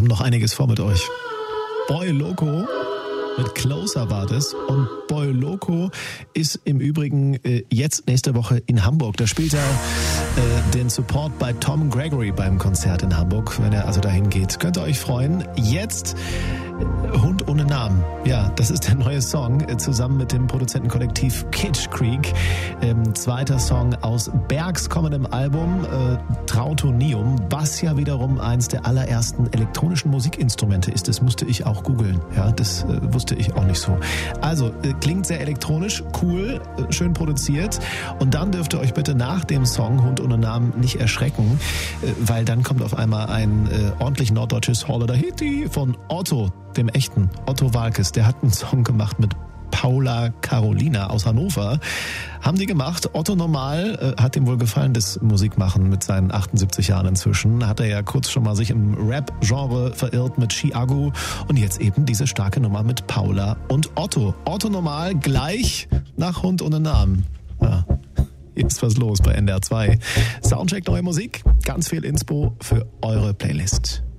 haben noch einiges vor mit euch. Boy Loco mit Closer war das. Und Boy Loco ist im Übrigen jetzt nächste Woche in Hamburg. Da spielt er den Support bei Tom Gregory beim Konzert in Hamburg. Wenn er also dahin geht, könnt ihr euch freuen. Jetzt Hund ohne Namen. Ja, das ist der neue Song zusammen mit dem Produzentenkollektiv Kitsch Creek. Zweiter Song aus Bergs kommendem Album Trautonium, was ja wiederum eins der allerersten elektronischen Musikinstrumente ist. Das musste ich auch googeln. Ja, das wusste ich auch nicht so. Also, klingt sehr elektronisch, cool, schön produziert. Und dann dürft ihr euch bitte nach dem Song Hund ohne Namen nicht erschrecken, weil dann kommt auf einmal ein ordentlich norddeutsches Holler Hitti von Otto, dem echten Otto Waalkes. Der hat einen Song gemacht mit Paula Carolina aus Hannover. Haben die gemacht. Otto Normal hat ihm wohl gefallen, das Musikmachen mit seinen 78 Jahren inzwischen. Hat er ja kurz schon mal sich im Rap-Genre verirrt mit Chiago und jetzt eben diese starke Nummer mit Paula und Otto. Otto Normal gleich nach Hund ohne Namen. Ja. Hier ist was los bei NDR 2. Soundcheck neue Musik, ganz viel Inspo für eure Playlist.